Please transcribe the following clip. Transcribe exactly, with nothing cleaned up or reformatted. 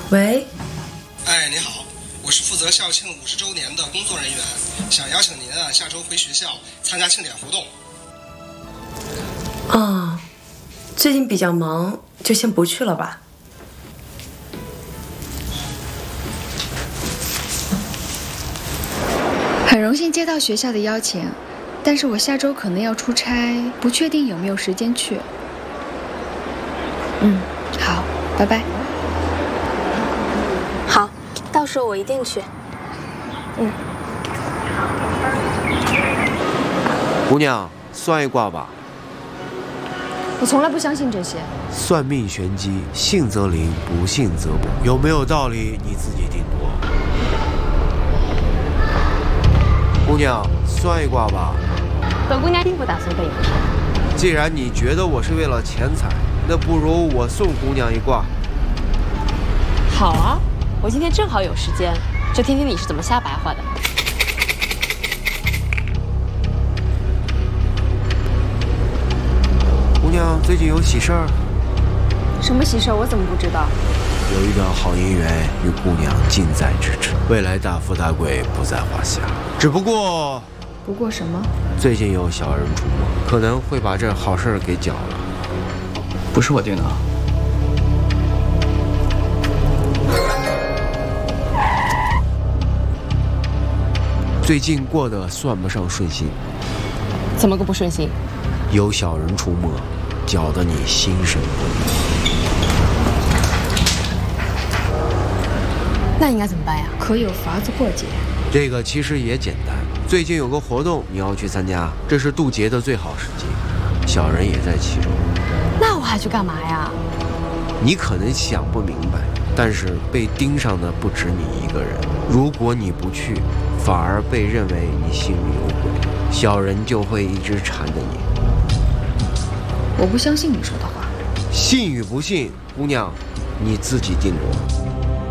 喂， 哎，你好，我是负责校庆五十周年的工作人员，想邀请您啊下周回学校参加庆典活动。 哦，最近比较忙，就先不去了吧。 很荣幸接到学校的邀请，但是我下周可能要出差，不确定有没有时间去。嗯，好，拜拜。 好，到时候我一定去。嗯。 姑娘，算一卦吧。 我从来不相信这些。 算命玄机，信则灵，不信则不。有没有道理，你自己定夺。姑娘，算一卦吧。 本姑娘并不打算跟你说。 既然你觉得我是为了钱财，那不如我送姑娘一卦。 好啊，我今天正好有时间，就听听你是怎么下白话的。 姑娘，最近有喜事儿？ 什么喜事？我怎么不知道？ 有一段好姻缘与姑娘近在咫尺，未来大富大贵不在话下。只不过， 不过什么？ 最近有小人出没，可能会把这好事给搅了。 不是我定的。 最近过得算不上顺心。 怎么个不顺心？ 有小人出没，搅得你心神不宁。 那应该怎么办呀？ 可有法子破解？ 这个其实也简单。最近有个活动，你要去参加，这是渡劫的最好时机，小人也在其中。 那我还去干嘛呀？ 你可能想不明白，但是被盯上的不止你一个人。如果你不去，反而被认为你心里有鬼，小人就会一直缠着你。 我不相信你说的话。 信与不信，姑娘，你自己定夺。